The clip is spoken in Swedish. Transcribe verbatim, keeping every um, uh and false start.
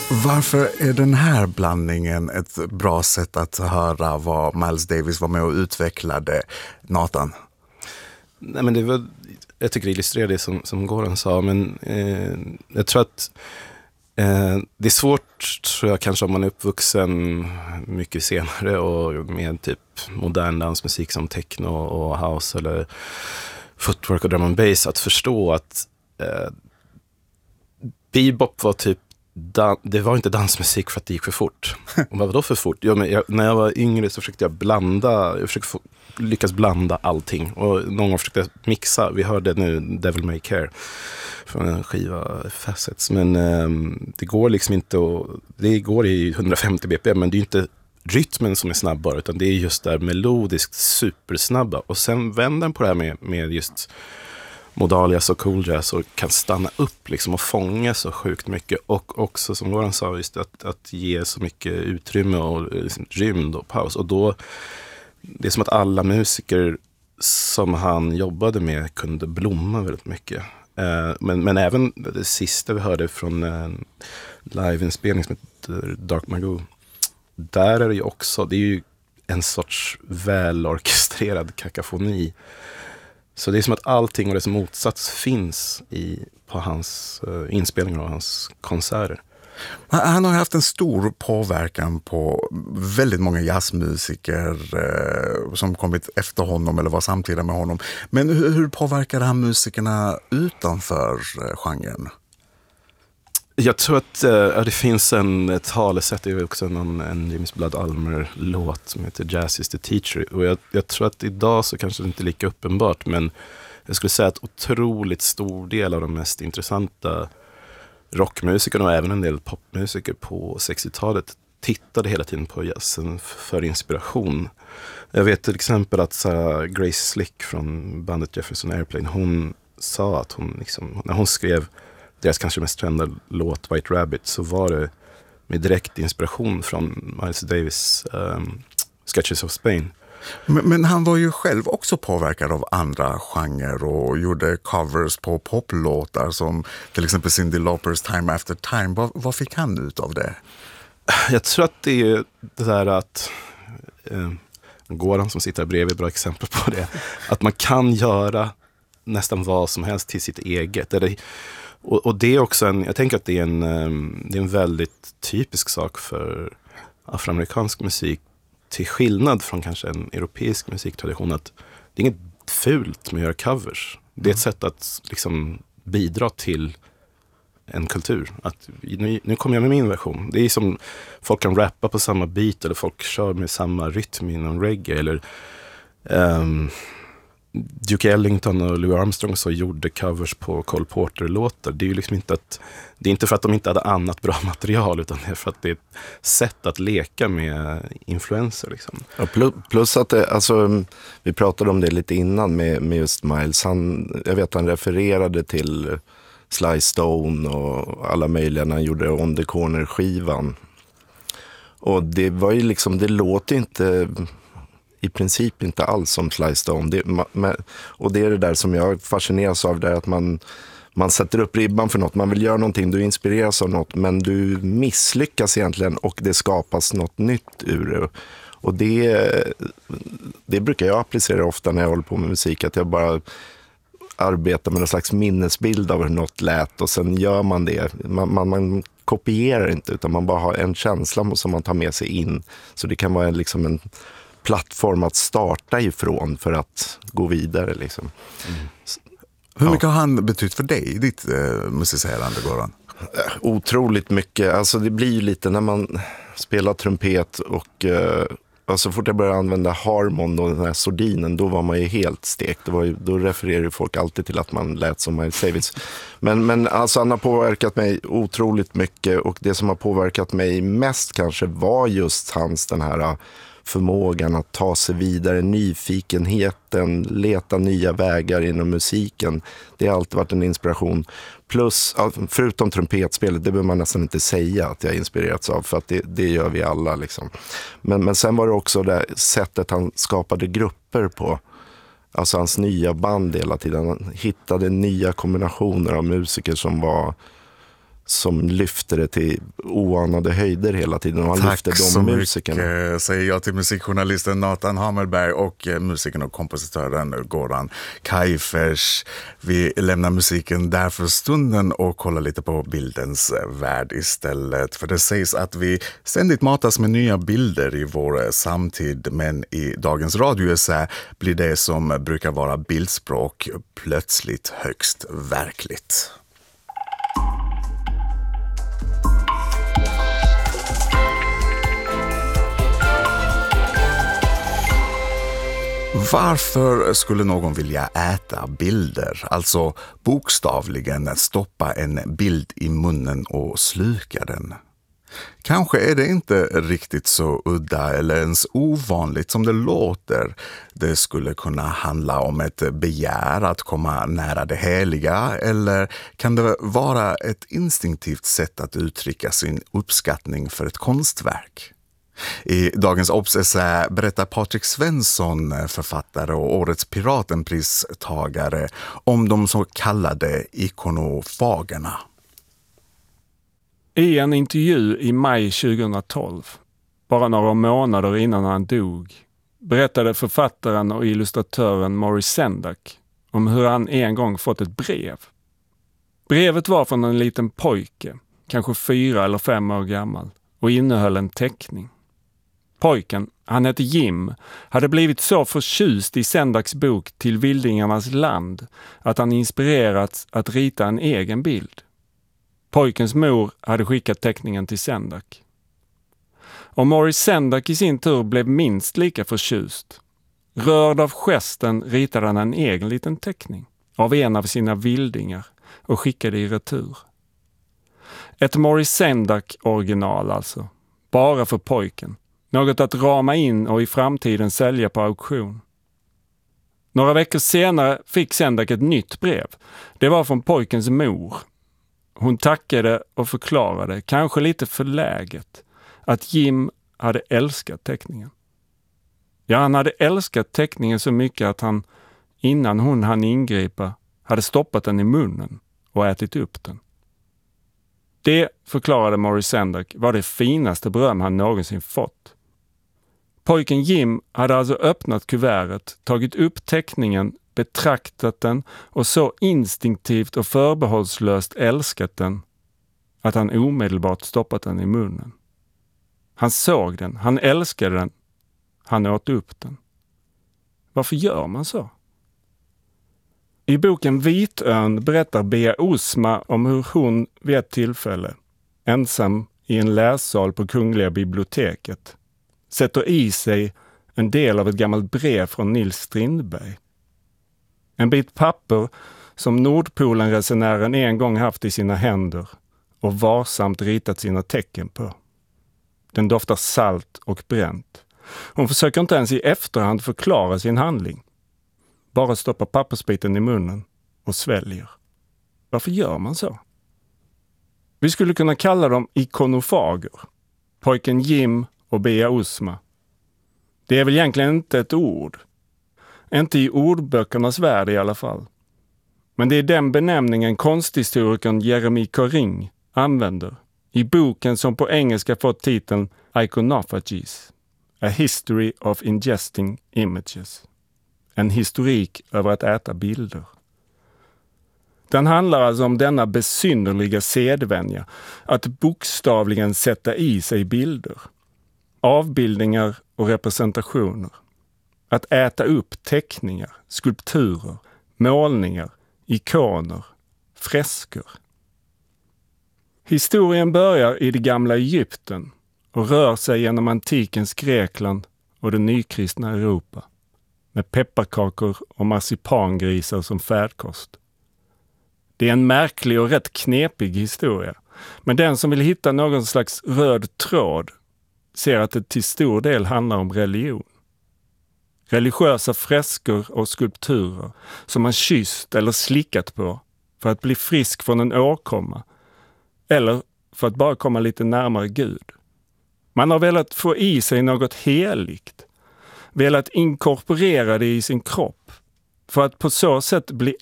Varför är den här blandningen ett bra sätt att höra vad Miles Davis var med och utvecklade, Nathan? Nej, men det var, jag tycker det illustrerar det som, som Goran sa, men eh, jag tror att eh, det är svårt, tror jag, kanske om man är uppvuxen mycket senare och med typ modern dansmusik som techno och house eller footwork och drum and bass, att förstå att eh, bebop var typ Dan- det var inte dansmusik för att det gick för fort. Och vad var då för fort? Ja, men jag, när jag var yngre så försökte jag blanda, jag försökte få, lyckas blanda allting. Och någon gång försökte jag mixa. Vi hörde nu Devil May Care från en skiva Facets. Men um, det går liksom inte att, det går i hundrafemtio B P M, men det är inte rytmen som är snabbare, utan det är just där melodiskt supersnabba. Och sen vänder den på det här med, med just modal jazz och cool jazz och kan stanna upp liksom och fånga så sjukt mycket, och också som Goran sa, just att, att ge så mycket utrymme och liksom, rymd och paus. Och då, det är som att alla musiker som han jobbade med kunde blomma väldigt mycket. Eh, men, men även det sista vi hörde från en liveinspelning som heter Dark Magoo, där är det ju också, det är ju en sorts välorkestrerad kakafoni. Så det är som att allting och dess motsats finns i, på hans uh, inspelningar och hans konserter. Han har haft en stor påverkan på väldigt många jazzmusiker eh, som kommit efter honom eller var samtida med honom. Men hur, hur påverkade han musikerna utanför eh, genren? Jag tror att uh, det finns en talesätt, det är också någon, en James Blood Ulmer-låt som heter Jazz is the teacher. Och jag, jag tror att idag så kanske det inte är lika uppenbart, men jag skulle säga att otroligt stor del av de mest intressanta rockmusikerna och även en del popmusiker på sextiotalet tittade hela tiden på jazzen för inspiration. Jag vet till exempel att Sarah Grace Slick från bandet Jefferson Airplane, hon sa att hon liksom, när hon skrev deras kanske mest kända låt White Rabbit, så var det med direkt inspiration från Miles Davis um, Sketches of Spain. Men, men han var ju själv också påverkad av andra genrer och gjorde covers på poplåtar som till exempel Cyndi Laupers Time After Time. Vad, vad fick han ut av det? Jag tror att det är det där att eh, Goran som sitter bredvid, bra exempel på det, att man kan göra nästan vad som helst till sitt eget. Eller, och, och det är också en, jag tänker att det är en, det är en väldigt typisk sak för afroamerikansk musik, till skillnad från kanske en europeisk musiktradition, att det är inget fult med att göra covers. Det är ett sätt att liksom bidra till en kultur. Att nu, nu kommer jag med min version. Det är som folk kan rappa på samma beat, eller folk kör med samma rytm inom reggae, eller um, Duke Ellington och Louis Armstrong så gjorde covers på Cole Porter-låtar. Det är ju liksom inte att, det är inte för att de inte hade annat bra material, utan det är för att det är ett sätt att leka med influenser liksom. Ja, plus, plus att det, alltså, vi pratade om det lite innan med, med just Miles. Han, jag vet han refererade till Sly Stone och alla möjliga när han gjorde On the Corner-skivan. Och det var ju liksom, det låter inte i princip inte alls som Sly Stone. Det, ma, och det är det där som jag fascineras av, där att man, man sätter upp ribban för något. Man vill göra någonting, du inspireras av något, men du misslyckas egentligen och det skapas något nytt ur det. Och det, det brukar jag applicera ofta när jag håller på med musik, att jag bara arbetar med en slags minnesbild av hur något lät, och sen gör man det. Man, man, man kopierar inte, utan man bara har en känsla som man tar med sig in. Så det kan vara liksom en plattform att starta ifrån för att gå vidare liksom. Mm. Hur mycket ja. har han betytt för dig, ditt eh, musicerande, Goran? Otroligt mycket. Alltså det blir ju lite när man spelar trumpet och eh, alltså fort jag började använda harmon och den här sordinen, då var man ju helt stekt. Det var ju, då refererar ju folk alltid till att man lät som Miles Davis. Men, men alltså han har påverkat mig otroligt mycket, och det som har påverkat mig mest kanske var just hans den här förmågan att ta sig vidare, nyfikenheten, leta nya vägar inom musiken. Det har alltid varit en inspiration. Plus, förutom trumpetspelet, det behöver man nästan inte säga att jag är inspirerats av, för att det, det gör vi alla liksom. Men, men sen var det också det sättet han skapade grupper på. Alltså hans nya band hela tiden. Han hittade nya kombinationer av musiker som var som lyfter det till oanade höjder hela tiden. Och han Tack lyfter de så musikerna. mycket, säger jag till musikjournalisten Nathan Hammerberg och musikern och kompositören Goran Kajfers. Vi lämnar musiken där för stunden och kollar lite på bildens värld istället. För det sägs att vi ständigt matas med nya bilder i vår samtid, men i dagens radioessä blir det som brukar vara bildspråk plötsligt högst verkligt. Varför skulle någon vilja äta bilder, alltså bokstavligen stoppa en bild i munnen och sluka den? Kanske är det inte riktigt så udda eller ens ovanligt som det låter. Det skulle kunna handla om ett begär att komma nära det heliga, eller kan det vara ett instinktivt sätt att uttrycka sin uppskattning för ett konstverk? I dagens Obs-essä berättar Patrik Svensson, författare och årets Piratenpristagare, om de så kallade ikonofagerna. I en intervju i maj tjugohundratolv, bara några månader innan han dog, berättade författaren och illustratören Maurice Sendak om hur han en gång fått ett brev. Brevet var från en liten pojke, kanske fyra eller fem år gammal, och innehöll en teckning. Pojken, han hette Jim, hade blivit så förtjust i Sendaks bok Till vildingarnas land att han inspirerats att rita en egen bild. Pojkens mor hade skickat teckningen till Sendak. Och Maurice Sendak i sin tur blev minst lika förtjust. Rörd av gesten ritade han en egen liten teckning av en av sina vildingar och skickade i retur. Ett Maurice Sendak-original alltså, bara för pojken. Något att rama in och i framtiden sälja på auktion. Några veckor senare fick Sendak ett nytt brev. Det var från pojkens mor. Hon tackade och förklarade, kanske lite förläget, att Jim hade älskat teckningen. Ja, han hade älskat teckningen så mycket att han, innan hon hann ingripa, hade stoppat den i munnen och ätit upp den. Det, förklarade Maurice Sendak, var det finaste beröm han någonsin fått. Pojken Jim hade alltså öppnat kuvertet, tagit upp teckningen, betraktat den och så instinktivt och förbehållslöst älskat den att han omedelbart stoppat den i munnen. Han såg den, han älskade den, han åt upp den. Varför gör man så? I boken Vitön berättar Bea Osma om hur hon vid ett tillfälle, ensam i en lässal på Kungliga biblioteket, sätter i sig en del av ett gammalt brev från Nils Strindberg. En bit papper som Nordpolen-resenären en gång haft i sina händer och varsamt ritat sina tecken på. Den doftar salt och bränt. Hon försöker inte ens i efterhand förklara sin handling. Bara stoppar pappersbiten i munnen och sväljer. Varför gör man så? Vi skulle kunna kalla dem ikonofager. Pojken Jim och Bea Osma. Det är väl egentligen inte ett ord. Inte i ordböckernas värld i alla fall. Men det är den benämningen konsthistorikern Jeremy Coring använder i boken som på engelska fått titeln Iconophagies, A History of Ingesting Images. En historik över att äta bilder. Den handlar alltså om denna besynnerliga sedvänja att bokstavligen sätta i sig bilder. Avbildningar och representationer. Att äta upp teckningar, skulpturer, målningar, ikoner, fresker. Historien börjar i det gamla Egypten och rör sig genom antikens Grekland och det nykristna Europa. Med pepparkakor och marsipangrisar som färdkost. Det är en märklig och rätt knepig historia. Men den som vill hitta någon slags röd tråd ser att det till stor del handlar om religion. Religiösa fresker och skulpturer som man kysst eller slickat på för att bli frisk från en åkomma eller för att bara komma lite närmare Gud. Man har velat få i sig något heligt, velat inkorporera det i sin kropp för att på så sätt bli